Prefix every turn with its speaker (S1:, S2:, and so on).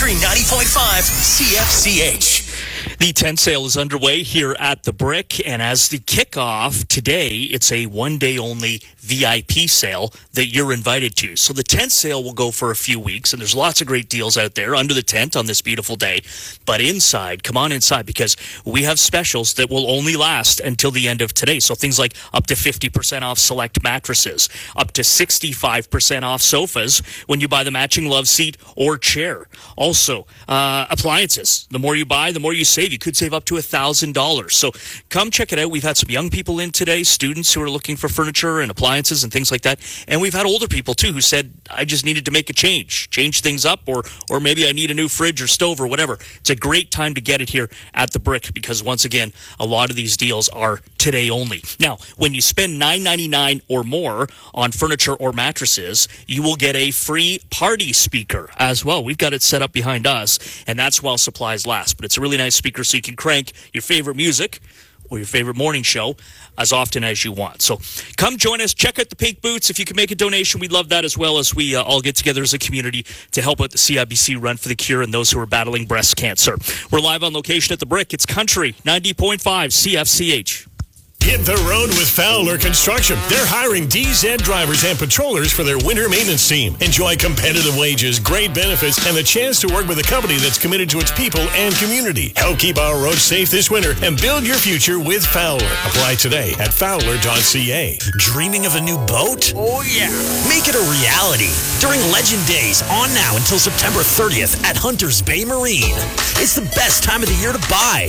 S1: Country 90.5 CFCH.
S2: The tent sale is underway here at the Brick, and as the kickoff today, it's a one-day-only VIP sale that you're invited to. So the tent sale will go for a few weeks, and there's lots of great deals out there under the tent on this beautiful day. But inside, come on inside, because we have specials that will only last until the end of today. So things like up to 50% off select mattresses, up to 65% off sofas when you buy the matching love seat or chair. Also, appliances. The more you buy, the more you save. You could save up to $1,000. So come check it out. We've had some young people in today, students who are looking for furniture and appliances and things like that. And we've had older people, too, who said, I just needed to make a change things up, or maybe I need a new fridge or stove or whatever. It's a great time to get it here at the Brick because, once again, a lot of these deals are today only. Now, when you spend $9.99 or more on furniture or mattresses, you will get a free party speaker as well. We've got it set up behind us, and that's while supplies last. But it's a really nice speaker so you can crank your favorite music or your favorite morning show as often as you want. So come join us. Check out the Pink Boots. If you can make a donation, we'd love that, as well as we all get together as a community to help out the CIBC Run for the Cure and those who are battling breast cancer. We're live on location at the Brick. It's Country 90.5 CFCH.
S3: Hit the road with Fowler Construction. They're hiring DZ drivers and patrollers for their winter maintenance team. Enjoy competitive wages, great benefits, and the chance to work with a company that's committed to its people and community. Help keep our roads safe this winter and build your future with Fowler. Apply today at fowler.ca.
S1: Dreaming of a new boat? Oh, yeah. Make it a reality during Legend Days, on now until September 30th at Hunters Bay Marine. It's the best time of the year to buy.